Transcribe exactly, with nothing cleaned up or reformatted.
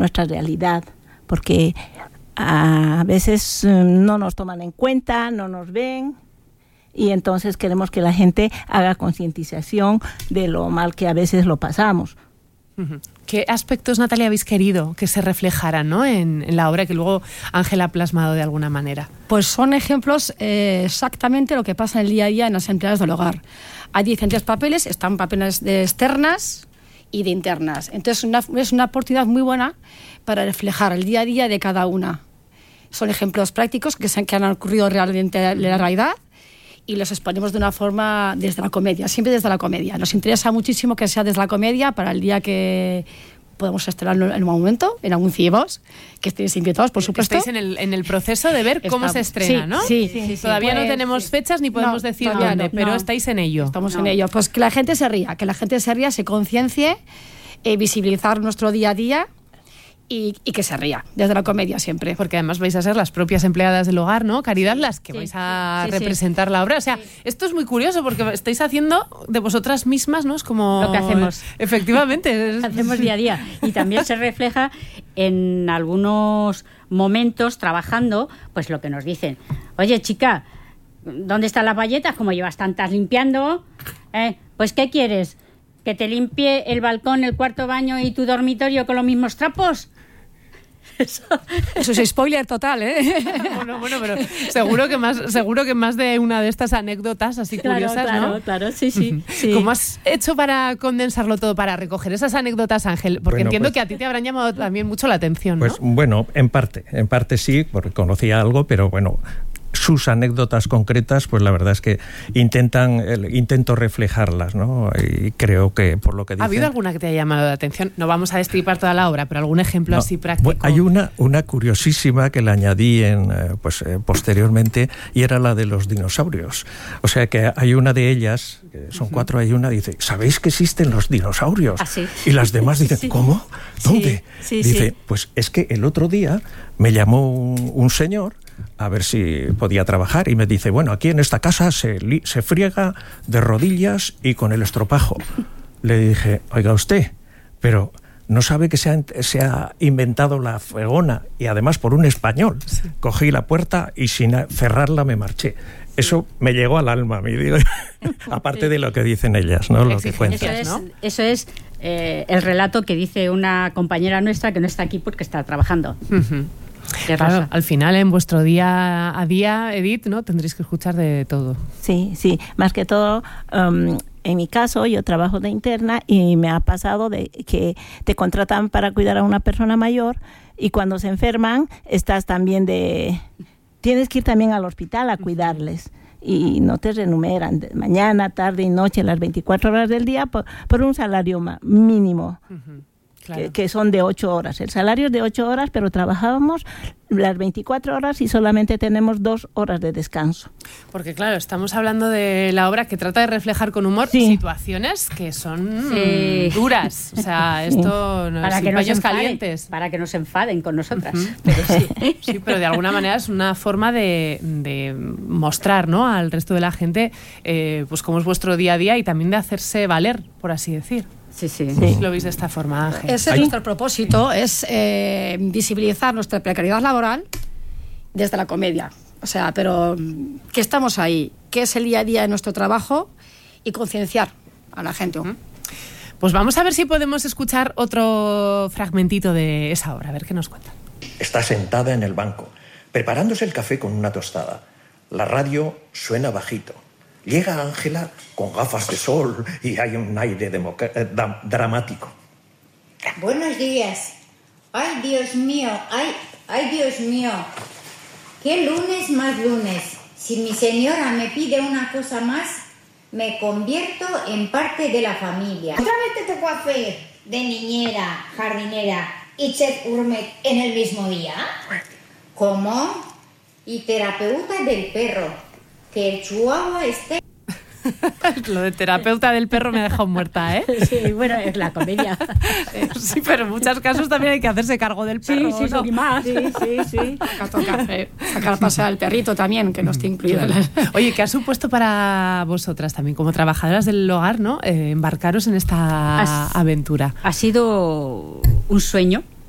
nuestra realidad, porque a veces no nos toman en cuenta, no nos ven, y entonces queremos que la gente haga concientización de lo mal que a veces lo pasamos. ¿Qué aspectos, Natalia, habéis querido que se reflejaran, ¿no? en, en la obra que luego Ángela ha plasmado de alguna manera? Pues son ejemplos eh, exactamente lo que pasa en el día a día en las empleadas del hogar. Hay diferentes papeles, están papeles de externas y de internas. Entonces una, es una oportunidad muy buena para reflejar el día a día de cada una. Son ejemplos prácticos que, se, que han ocurrido realmente en la realidad, y los exponemos de una forma desde la comedia, siempre desde la comedia. Nos interesa muchísimo que sea desde la comedia para el día que podemos estrenarlo en un momento, en algún CIEVOS, que estéis invitados, por supuesto. Estáis en el, en el proceso de ver Estamos. cómo se estrena, sí, ¿no? Sí, sí, sí. Todavía pues, no tenemos sí. fechas ni podemos no, decir dónde, no, pero no. estáis en ello. Estamos no. en ello. Pues que la gente se ría, que la gente se ría, se conciencie, eh, visibilizar nuestro día a día, Y, y que se ría, desde la comedia siempre. Porque además vais a ser las propias empleadas del hogar, ¿no? Caridad, las que sí, vais a sí, representar sí. la obra. O sea, sí. Esto es muy curioso porque estáis haciendo de vosotras mismas, ¿no? Es como... Lo que hacemos. Efectivamente. Hacemos día a día. Y también se refleja en algunos momentos trabajando, pues lo que nos dicen. Oye, chica, ¿dónde están las bayetas? Como llevas tantas limpiando, ¿eh? Pues ¿qué quieres? ¿Que te limpie el balcón, el cuarto baño y tu dormitorio con los mismos trapos? Eso, eso es spoiler total, ¿eh? Bueno, bueno, pero seguro que más, seguro que más de una de estas anécdotas así claro, curiosas, claro, ¿no? Claro, claro, sí, sí, sí. ¿Cómo has hecho para condensarlo todo, para recoger esas anécdotas, Ángel? Porque bueno, entiendo pues, que a ti te habrán llamado también mucho la atención, ¿no? Pues bueno, en parte, en parte sí, porque conocía algo, pero bueno, sus anécdotas concretas, pues la verdad es que intentan, el, intento reflejarlas, ¿no? Y creo que por lo que dicen... ¿Ha habido alguna que te haya llamado la atención? No vamos a destripar toda la obra, pero algún ejemplo no, así práctico. Bueno, hay una, una curiosísima que la añadí en, eh, pues, eh, posteriormente, y era la de los dinosaurios. O sea que hay una de ellas, que son uh-huh. cuatro, hay una, dice, ¿sabéis que existen los dinosaurios? ¿Ah, sí? Y las demás dicen, sí. ¿Cómo? ¿Dónde? Sí, sí, dice, sí. pues es que el otro día me llamó un, un señor a ver si podía trabajar y me dice, bueno, aquí en esta casa se, li- se friega de rodillas y con el estropajo. Le dije, oiga usted, pero no sabe que se ha, se ha inventado la fregona, y además por un español. Sí. Cogí la puerta y sin cerrarla me marché. Eso me llegó al alma, me digo, aparte de lo que dicen ellas, ¿no? Lo que cuentan. Eso es, ¿no? eso es eh, el relato que dice una compañera nuestra que no está aquí porque está trabajando. Uh-huh. Claro, al final en vuestro día a día, Edith, ¿no? Tendréis que escuchar de todo. Sí, sí, más que todo, um, en mi caso yo trabajo de interna y me ha pasado de que te contratan para cuidar a una persona mayor y cuando se enferman estás también de... Tienes que ir también al hospital a cuidarles y no te remuneran de mañana, tarde y noche, las veinticuatro horas del día por, por un salario ma- mínimo. Uh-huh. Claro. Que, que son de ocho horas. El salario es de ocho horas, pero trabajábamos las veinticuatro horas y solamente tenemos dos horas de descanso. Porque claro, estamos hablando de la obra que trata de reflejar con humor sí. situaciones que son sí. duras. O sea, esto sí. no para es que paños no calientes. Para que no se enfaden con nosotras. Uh-huh. Pero sí, sí, pero de alguna manera es una forma de, de mostrar, ¿no?, al resto de la gente eh, pues cómo es vuestro día a día y también de hacerse valer, por así decir. Sí, sí. sí. Lo veis de esta forma, Ángel. Ese es nuestro propósito, es eh, visibilizar nuestra precariedad laboral desde la comedia. O sea, pero que estamos ahí, que es el día a día de nuestro trabajo y concienciar a la gente. Uh-huh. Pues vamos a ver si podemos escuchar otro fragmentito de esa obra, a ver qué nos cuentan. Está sentada en el banco, preparándose el café con una tostada. La radio suena bajito. Llega Ángela con gafas de sol y hay un aire democ- eh, da- dramático. Buenos días. Ay, Dios mío, ay, ay, Dios mío. ¿Qué lunes más lunes? Si mi señora me pide una cosa más, me convierto en parte de la familia. ¿Otra vez te tocó hacer de niñera, jardinera y chef gourmet en el mismo día? ¿Cómo? Y terapeuta del perro. Que el chihuahua esté... Lo de terapeuta del perro me ha dejado muerta, ¿eh? Sí, bueno, es la comedia. Sí, pero en muchos casos también hay que hacerse cargo del perro. Sí, sí, ¿no? sí, más. Sí, sí, sí. Toca, toca eh, sacar a pasear al perrito también, que no esté incluido. Claro. Oye, ¿qué ha supuesto para vosotras también, como trabajadoras del hogar, ¿no? Eh, embarcaros en esta Has, aventura? Ha sido un sueño